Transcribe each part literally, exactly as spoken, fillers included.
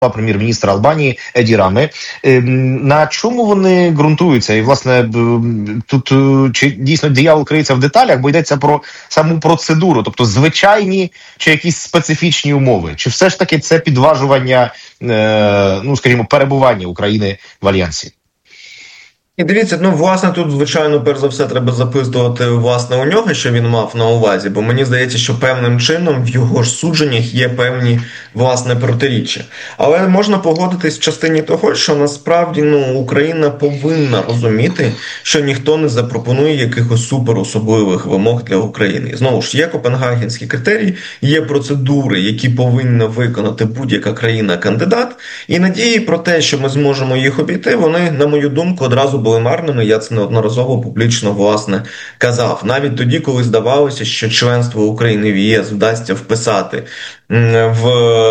прем'єр-міністр Албанії Еді Рами. На чому вони ґрунтуються? І, власне, тут чи дійсно диявол криється в деталях, бо йдеться про саму процедуру, тобто звичайні чи якісь специфічні умови? Чи все ж таки це підважування, ну, скажімо, перебування України в Альянсі? І дивіться, ну, власне, тут, звичайно, перш за все, треба записувати, власне, у нього, що він мав на увазі, бо мені здається, що певним чином в його ж судженнях є певні, власне, протиріччя. Але можна погодитись в частині того, що насправді, ну, Україна повинна розуміти, що ніхто не запропонує якихось суперособливих вимог для України. І знову ж, є копенгагенські критерії, є процедури, які повинна виконати будь-яка країна-кандидат, і надії про те, що ми зможемо їх обійти, вони, на мою думку, одразу були марними, я це неодноразово публічно, власне, казав. Навіть тоді, коли здавалося, що членство України в ЄС вдасться вписати в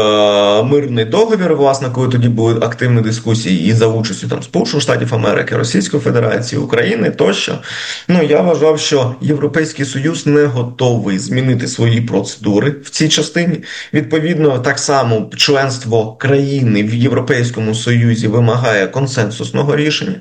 мирний договір, власне, коли тоді були активні дискусії і за участю там Сполучених Штатів Америки, Російської Федерації, України тощо. Ну, я вважав, що Європейський Союз не готовий змінити свої процедури в цій частині. Відповідно, так само членство країни в Європейському Союзі вимагає консенсусного рішення.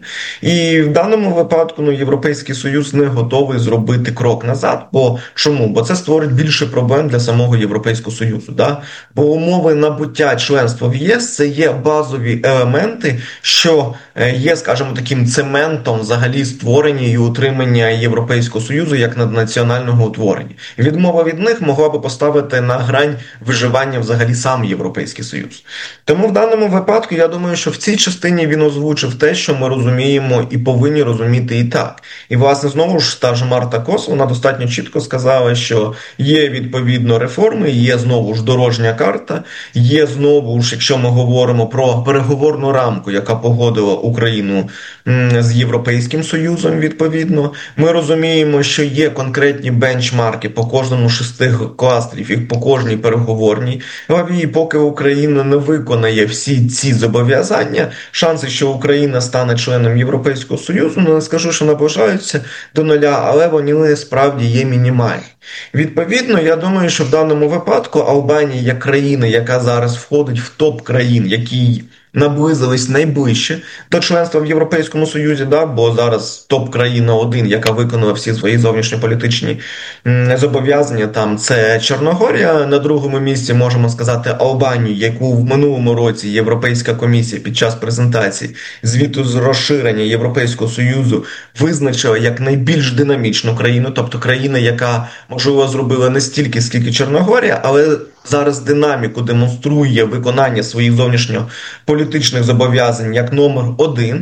І в даному випадку, ну, Європейський Союз не готовий зробити крок назад. Бо чому? Бо це створить більше проблем для самого Європейського Союзу. Да? Бо умови набуття членства в ЄС – це є базові елементи, що є, скажімо, таким цементом взагалі створення і утримання Європейського Союзу як наднаціонального утворення. І відмова від них могла би поставити на грань виживання взагалі сам Європейський Союз. Тому в даному випадку, я думаю, що в цій частині він озвучив те, що ми розуміємо і повинні розуміти і так. І, власне, знову ж та ж Марта Кос, вона достатньо чітко сказала, що є відповідно реформи, є знову ж дорожня карта, є знову ж, якщо ми говоримо про переговорну рамку, яка погодила Україну з Європейським Союзом, відповідно. Ми розуміємо, що є конкретні бенчмарки по кожному шести кластерів і по кожній переговорній главі. І поки Україна не виконає всі ці зобов'язання, шанси, що Україна стане членом Європейського Союзу, не скажу, що наближаються до нуля, але вони справді є мінімальні. Відповідно, я думаю, що в даному випадку Албанія як країна, яка зараз входить в топ країн, які наблизились найближче до членства в Європейському Союзі, да, бо зараз топ-країна один, яка виконала всі свої зовнішньополітичні зобов'язання, там це Чорногорія. На другому місці можемо сказати Албанію, яку в минулому році Європейська комісія під час презентації звіту з розширення Європейського Союзу визначила як найбільш динамічну країну, тобто країна, яка, можливо, зробила не стільки, скільки Чорногорія, але зараз динаміку демонструє виконання своїх зовнішньополітичних зобов'язань як номер один.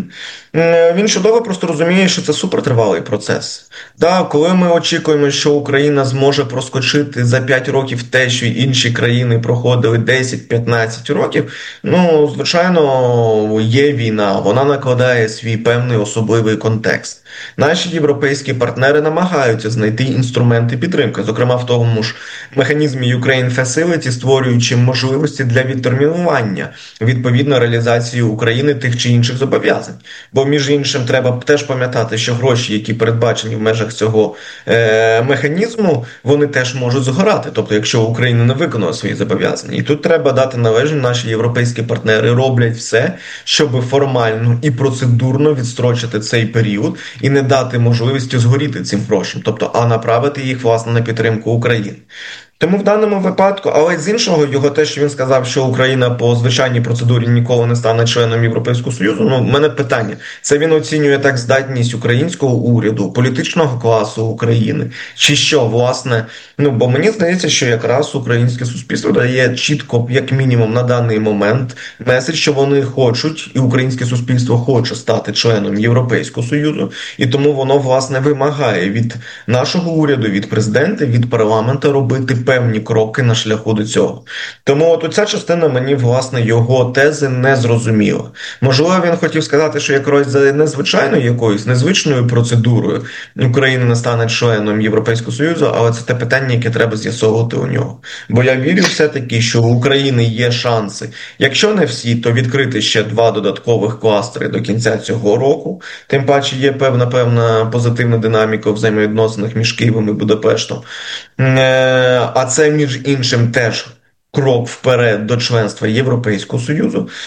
Він чудово просто розуміє, що це супертривалий процес. Да, коли ми очікуємо, що Україна зможе проскочити за п'ять років те, що інші країни проходили десять-п'ятнадцять років, ну, звичайно, є війна, вона накладає свій певний особливий контекст. Наші європейські партнери намагаються знайти інструменти підтримки, зокрема в тому ж механізмі Ukraine Facility, створюючи можливості для відтермінування відповідно реалізації України тих чи інших зобов'язань. Бо, між іншим, треба теж пам'ятати, що гроші, які передбачені в межах цього е- механізму, вони теж можуть згорати. Тобто, якщо Україна не виконала свої зобов'язання. І тут треба дати належне, наші європейські партнери роблять все, щоб формально і процедурно відстрочити цей період і не дати можливості згоріти цим грошам. Тобто, а направити їх, власне, на підтримку України. Тому в даному випадку, але з іншого, його те, що він сказав, що Україна по звичайній процедурі ніколи не стане членом Європейського Союзу, ну, в мене питання. Це він оцінює так здатність українського уряду, політичного класу України, чи що, власне, ну, бо мені здається, що якраз українське суспільство дає чітко, як мінімум, на даний момент меседж, що вони хочуть, і українське суспільство хоче стати членом Європейського Союзу, і тому воно, власне, вимагає від нашого уряду, від президента, від парламенту робити певні кроки на шляху до цього. Тому от ця частина мені, власне, його тези не зрозуміла. Можливо, він хотів сказати, що якось за незвичайною якоюсь, незвичною процедурою Україна не стане членом Європейського Союзу, але це те питання, яке треба з'ясовувати у нього. Бо я вірю все-таки, що у України є шанси, якщо не всі, то відкрити ще два додаткових кластери до кінця цього року. Тим паче є певна, певна позитивна динаміка в взаємовідносинах між Києвом і Будапештом. А це, між іншим, теж крок вперед до членства Європейського Союзу,